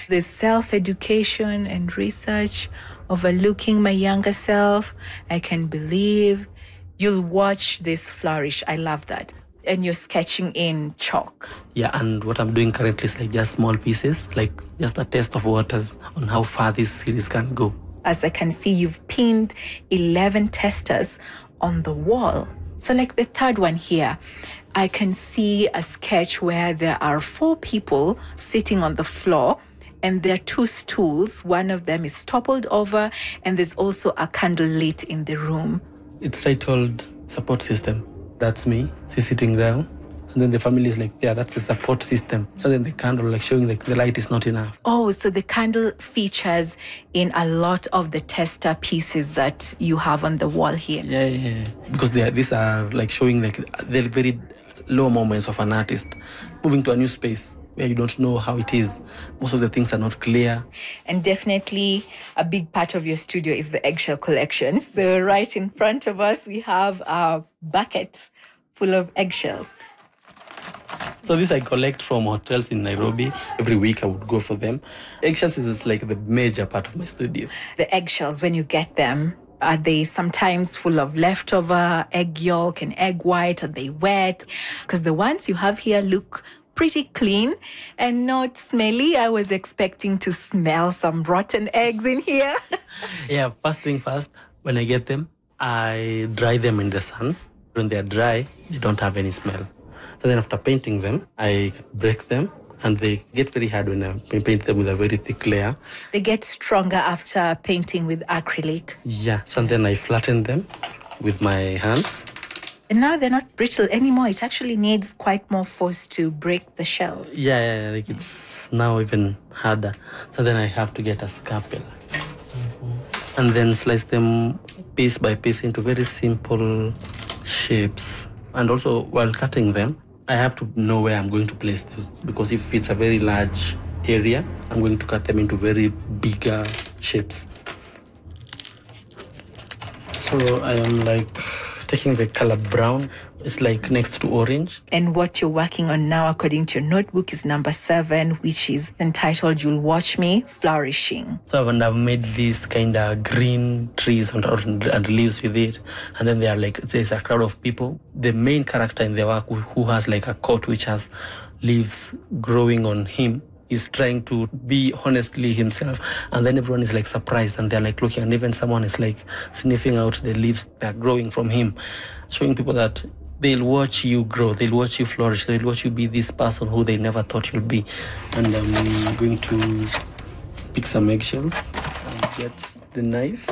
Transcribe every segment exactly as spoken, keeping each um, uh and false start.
There's self-education and research, overlooking my younger self. I can believe. You'll watch this flourish. I love that. And you're sketching in chalk. Yeah, and what I'm doing currently is like just small pieces, like just a taste of waters on how far this series can go. As I can see, you've pinned eleven testers on the wall. So like the third one here, I can see a sketch where there are four people sitting on the floor and there are two stools. One of them is toppled over and there's also a candle lit in the room. It's titled Support System. That's me, she's sitting down. And then the family is like, yeah, that's the support system. So then the candle, like showing like the light is not enough. Oh, so the candle features in a lot of the tester pieces that you have on the wall here. Yeah, yeah, yeah. Because they are, these are like showing like the very low moments of an artist moving to a new space where you don't know how it is. Most of the things are not clear. And definitely a big part of your studio is the eggshell collection. So right in front of us, we have a bucket full of eggshells. So this I collect from hotels in Nairobi. Every week I would go for them. Eggshells is like the major part of my studio. The eggshells, when you get them, are they sometimes full of leftover egg yolk and egg white? Are they wet? Because the ones you have here look pretty clean and not smelly. I was expecting to smell some rotten eggs in here. Yeah, first thing first, when I get them, I dry them in the sun. When they're dry, they don't have any smell. So then after painting them, I break them and they get very hard when I paint them with a very thick layer. They get stronger after painting with acrylic. Yeah, so then I flatten them with my hands. And now they're not brittle anymore. It actually needs quite more force to break the shells. Yeah, yeah, like it's now even harder. So then I have to get a scalpel. Mm-hmm. And then slice them piece by piece into very simple shapes. And also, while cutting them, I have to know where I'm going to place them. Because if it's a very large area, I'm going to cut them into very bigger shapes. So I am like taking the color brown. It's like next to orange. And what you're working on now, according to your notebook, is number seven, which is entitled You'll Watch Me Flourishing. So and I've made these kind of green trees and, and leaves with it. And then there are like, there's a crowd of people. The main character in the work who has like a coat which has leaves growing on him is trying to be honestly himself. And then everyone is like surprised and they're like looking, and even someone is like sniffing out the leaves that are growing from him, showing people that they'll watch you grow, they'll watch you flourish, they'll watch you be this person who they never thought you'll be. And I'm going to pick some eggshells and get the knife.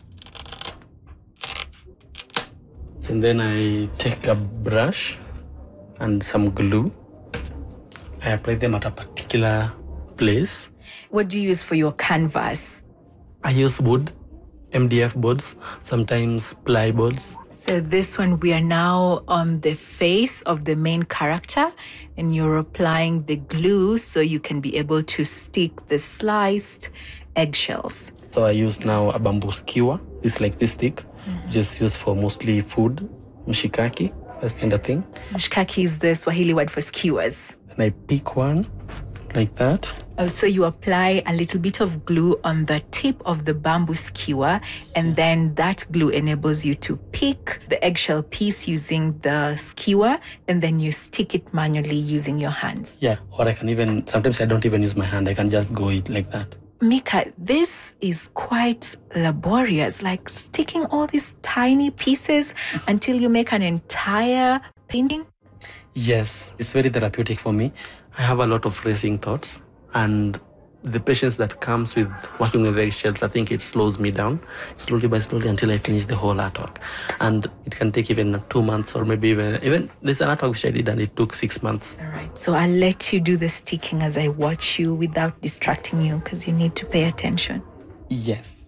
And then I take a brush and some glue. I apply them at a particular place. What do you use for your canvas? I use wood, M D F boards, sometimes ply boards. So this one, we are now on the face of the main character and you're applying the glue so you can be able to stick the sliced eggshells. So I use now a bamboo skewer. It's like this thick, mm-hmm. Just used for mostly food, mshikaki, that kind of thing. Mshikaki is the Swahili word for skewers. And I pick one like that. Oh, so you apply a little bit of glue on the tip of the bamboo skewer, and then that glue enables you to pick the eggshell piece using the skewer, and then you stick it manually using your hands. Yeah, or I can even, sometimes I don't even use my hand. I can just go it like that. Mika, this is quite laborious, like sticking all these tiny pieces until you make an entire painting. Yes, it's very therapeutic for me. I have a lot of racing thoughts, and the patience that comes with working with eggshells, I think it slows me down slowly by slowly until I finish the whole artwork. And it can take even two months or maybe even, even there's an artwork which I did and it took six months. All right, so I'll let you do the sticking as I watch you without distracting you because you need to pay attention. Yes.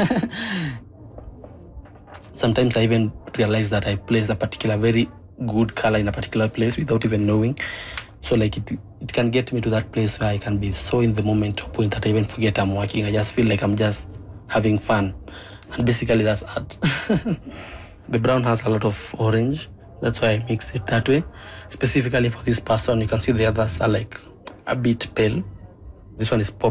Sometimes I even realize that I place a particular very good color in a particular place without even knowing. So like it it can get me to that place where I can be so in the moment to a point that I even forget I'm working. I just feel like I'm just having fun. And basically that's art. The brown has a lot of orange. That's why I mix it that way. Specifically for this person, you can see the others are like a bit pale. This one is pop